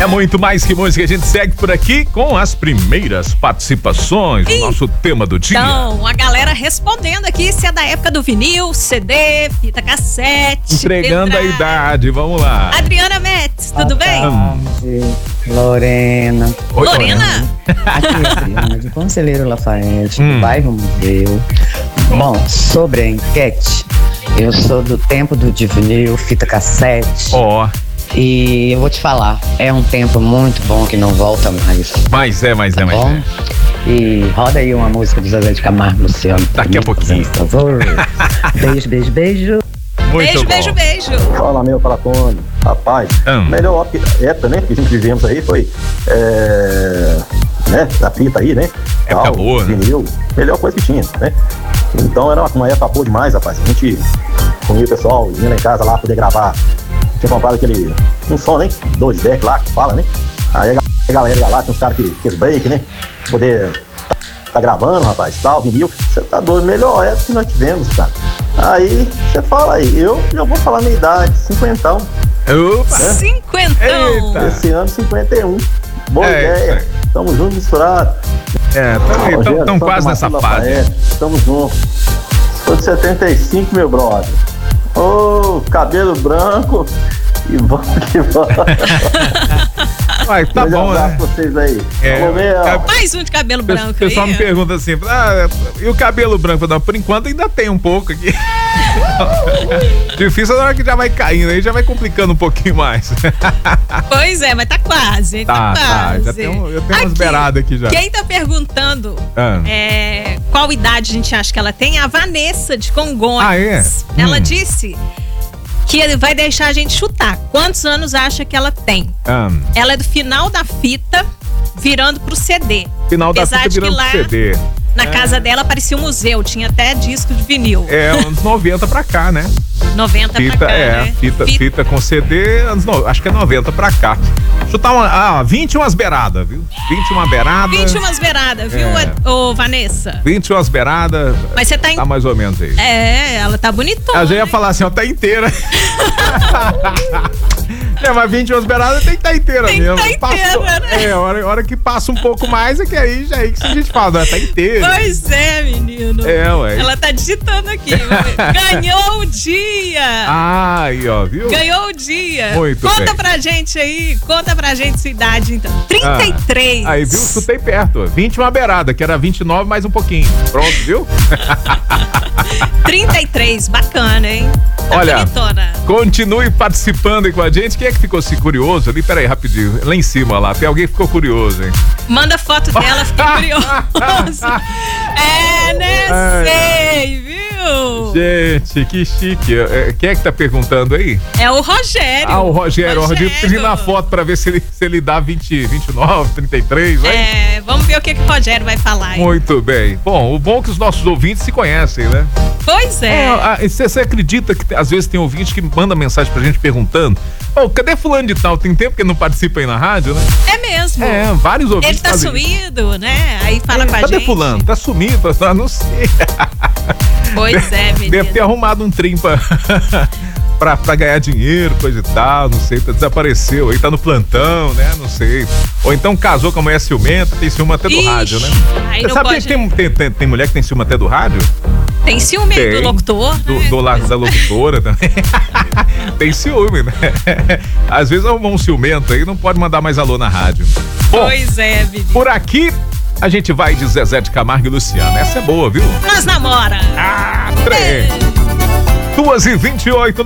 É muito mais que música, a gente segue por aqui com as primeiras participações do nosso tema do dia. Então, a galera respondendo aqui se é da época do vinil, CD, fita cassete. Entregando a idade, vamos lá. Adriana Metz, tudo bem? Lorena. Oi, Lorena? Aqui é Adriana, de Conselheiro Lafayette, do bairro Museu. Bom, sobre a enquete, eu sou do tempo do vinil, fita cassete. Ó. E eu vou te falar, é um tempo muito bom que não volta mais. Mas é. Bom? E roda aí uma música do Zezé de Camargo, Luciano. Daqui a pouquinho. Por favor. Beijo, beijo, beijo. Muito Beijo, bom. beijo, beijo. Fala, meu, fala, Tony. Rapaz, melhor época, né, que a gente vivemos aí foi, né, a fita aí, né? Época boa, né? Vinil, melhor coisa que tinha, né? Então era uma época boa demais, rapaz. A gente comia o pessoal, ia lá em casa lá poder gravar. Tinha comprado um som, né? 2 decks lá, que fala, né? Aí a galera ia lá, tinha uns caras que fez break, né? Poder tá gravando, rapaz, tal, vinil. Você tá doido, melhor época que nós tivemos, cara. Aí, você fala aí, eu já vou falar a minha idade, 50. Opa! 50. Eita. Esse ano, 51. Boa ideia. Tamo junto, misturado. Tão quase nessa fase. Tamo junto. Sou de 75, meu brother. Ô, cabelo branco. E vamos que vamos. Vai, tá bom, né? Vocês aí. Mais um de cabelo branco O pessoal me pergunta assim, e o cabelo branco? Não, por enquanto ainda tem um pouco aqui. Difícil na hora que já vai caindo, aí já vai complicando um pouquinho mais. Pois é, mas tá quase. Tá quase. Já eu tenho umas beiradas aqui já. Quem tá perguntando qual idade a gente acha que ela tem é a Vanessa de Congonhas. Ah, é? Ela disse que ele vai deixar a gente chutar. Quantos anos acha que ela tem? Ela é do final da fita, virando pro CD. Final da fita virando pro CD. Na casa dela parecia um museu, tinha até disco de vinil. Anos 90 pra cá, né? 90 fita, pra cá, né? Fita com CD, acho que é 90 pra cá. Chutar 20 umas beiradas, viu? 20 uma beirada. 20 umas beiradas, viu, ô Vanessa? 20 umas beiradas. Mas você tá mais ou menos aí. Ela tá bonitona. Eu já ia falar assim, ó, tá inteira. Mas 20 umas beiradas tem que estar inteira mesmo. Tem que tá inteira, né? A hora que passa um pouco mais é que aí já é que a gente fala, tá inteira. Pois é, menino. Ué. Ela tá digitando aqui. Ganhou o dia. Aí, ó, viu? Ganhou o dia. Muito Conta bem. pra gente aí. Conta pra gente sua idade, então. 33. Aí, viu? Chutei perto. 20 uma beirada, que era 29 mais um pouquinho. Pronto, viu? 33, bacana, hein? Tá olha, bonitona. Continue participando aí com a gente. Quem é que ficou assim curioso ali? Peraí, rapidinho. Lá em cima, lá. Tem alguém que ficou curioso, hein? Manda foto dela, fiquei curioso. Sei, viu? Gente, que chique. Quem é que tá perguntando aí? É o Rogério. O Rogério pedindo a foto pra ver se ele dá 20, 29, 33, né? Vamos ver o que o Rogério vai falar. Muito bem. Bom, o bom é que os nossos ouvintes se conhecem, né? Pois é. Você acredita que às vezes tem ouvinte que manda mensagem pra gente perguntando: cadê fulano de tal? Tem tempo que ele não participa aí na rádio, né? É mesmo. Vários ouvintes. Ele tá sumido, né? Aí fala com a gente. Cadê fulano? Tá sumido? Não sei. Pois é, menino. Deve ter arrumado um trem pra ganhar dinheiro, coisa e tal, não sei, desapareceu, aí tá no plantão, né, não sei. Ou então casou com a mulher ciumenta, tem ciúme até do rádio, né? Você sabe que tem mulher que tem ciúme até do rádio? Tem ciúme do locutor, né? Do lado da locutora também. Tem ciúme, né? Às vezes arrumou um ciumento aí, não pode mandar mais alô na rádio. Bom, pois é, menino. Por aqui, a gente vai de Zezé de Camargo e Luciano. Essa é boa, viu? Nós namora. 2h28.